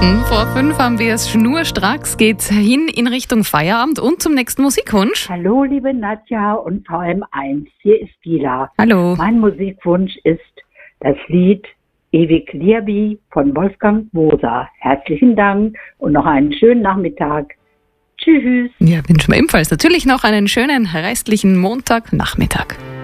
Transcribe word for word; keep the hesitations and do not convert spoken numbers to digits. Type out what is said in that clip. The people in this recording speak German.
Minuten vor fünf haben wir es schnurstracks, geht's hin in Richtung Feierabend und zum nächsten Musikwunsch. Hallo, liebe Nadja und V M eins, hier ist Gila. Hallo. Mein Musikwunsch ist das Lied Ewig Liebe von Wolfgang Moser. Herzlichen Dank und noch einen schönen Nachmittag. Tschüss. Ja, wünschen wir ebenfalls natürlich noch einen schönen restlichen Montagnachmittag.